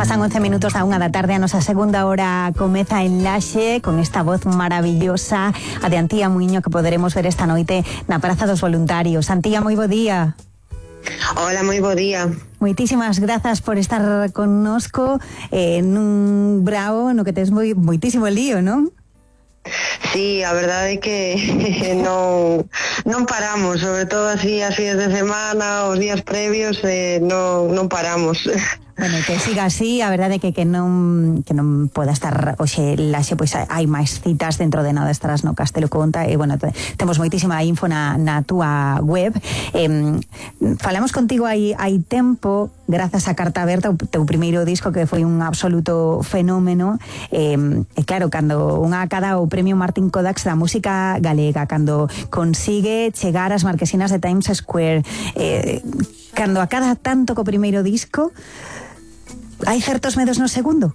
Pasan 11 minutos da 1 da tarde, a nosa segunda hora comeza en Laxe con esta voz maravillosa a de Antía Muiño que poderemos ver esta noite na Praza dos Voluntarios. Antía, moi bo día. Hola, moi bo día. Moitísimas grazas por estar connosco nun brao no que tes moitísimo lío, non? Sí, a verdade é que non paramos, sobre todo así as días de semana, os días previos, non paramos. Bueno, que siga así, a verdade é que non poda estar hoxe Laxe, pois hai máis citas, dentro de nada estarás no Castelo Conta e bueno, temos moitísima info na túa web. Falamos contigo hai tempo, grazas a Carta Aberta, o teu primeiro disco que foi un absoluto fenómeno, e claro, cando unha acada o premio Martín Codax da música galega, cando consigue chegar ás marquesinas de Times Square, cando acada tanto co primeiro disco, hai certos medos no segundo?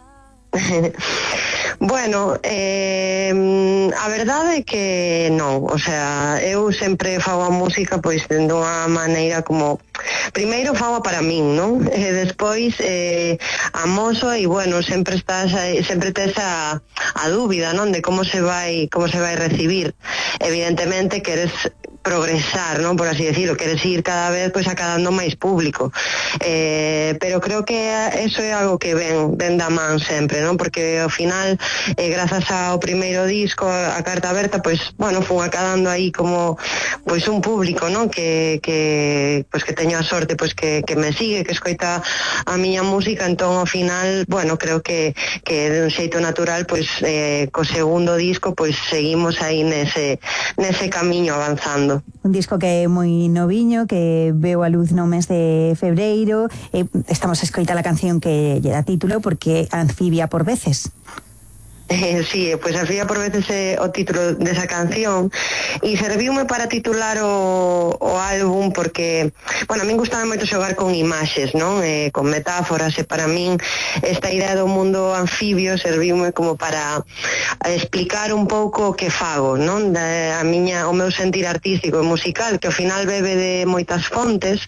Bueno, a verdade é que non, o sea, eu sempre fago a música pois dende unha maneira como primeiro fago para min, non? E despois amoso e bueno, sempre tes a dúbida, non? De como se vai recibir. Evidentemente queres progresar, non, por así decirlo, queres ir cada vez pois acadando máis público, pero creo que eso é algo que ven da man sempre, non, porque ao final grazas ao primeiro disco, a Carta Aberta, pois bueno, fun acadando aí como pois un público, non, que pois que teño a sorte pois que me sigue, que escoita a miña música, entón ao final, bueno, creo que de un xeito natural pois co segundo disco pois seguimos aí nese camiño avanzando. Un disco que é moi noviño, que veo a luz no mes de febreiro, estamos a escoitar a canción que lle dá título, porque Anfibia por veces. Sí, pois Anfibia por veces é o título desa canción e serviume para titular o álbum porque, bueno, a min gustaba moito xogar con imaxes, non? Con metáforas, e para min esta idea do mundo anfibio serviume como para explicar un pouco o que fago, non? O meu sentir artístico e musical, que ao final bebe de moitas fontes,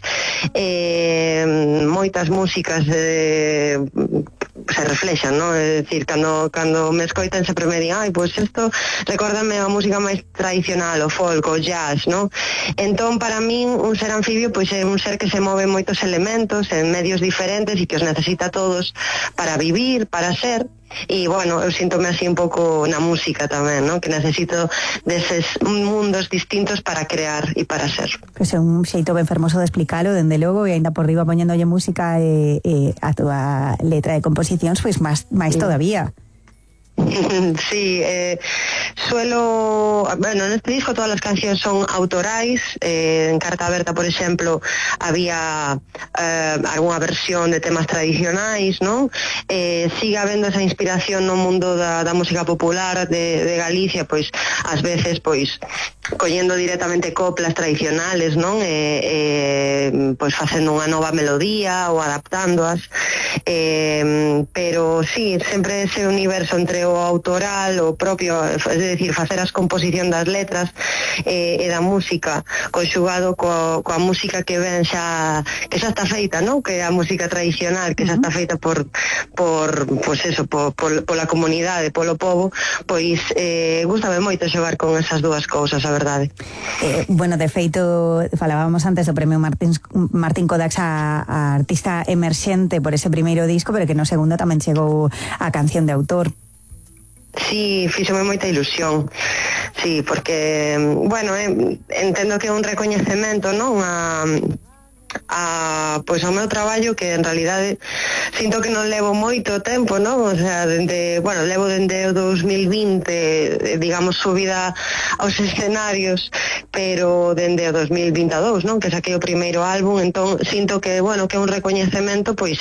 moitas músicas se reflexan, non? É dicir, cando me escoitan sempre me di, pois isto recórdame a música máis tradicional, o folk, o jazz, non? Entón, para min, un ser anfibio pois é un ser que se move moitos elementos en medios diferentes e que os necesita todos para vivir, para ser. E, bueno, eu síntome así un pouco na música tamén, non? Que necesito deses mundos distintos para crear e para ser. Pois é un xeito ben fermoso de explicarlo, dende logo, e ainda por riba poñéndolle música e a túa letra de composicións, pois máis todavía. Sí, bueno, neste disco todas as cancións son autorais, en Carta Aberta, por exemplo, había algunha versión de temas tradicionais, non? Sigue habendo esa inspiración no mundo da música popular de Galicia, pois ás veces pois collendo directamente coplas tradicionales, non? Pois facendo unha nova melodía ou adaptándoas, pero sí, sempre ese universo entre o autoral, o propio, é dicir, facer as composicións das letras e da música, conxugado coa música que ven xa está feita, non? Que é a música tradicional, que xa está feita pola comunidade, polo pobo, pois gústame moito xogar con esas dúas cousas, a verdade. Bueno, de feito, falábamos antes do premio Martín Codax a artista emerxente por ese primeiro disco, pero que no segundo tamén chegou a canción de autor. Sí, fíxome moita ilusión. Sí, porque, bueno, entendo que é un recoñecemento, non? Pois ao meu traballo, que en realidade sinto que non levo moito tempo, non? O sea, levo dende o 2020, digamos, subida aos escenarios, pero dende o 2022, non? Que saquei o primeiro álbum, entón sinto que, bueno, que é un recoñecemento, pois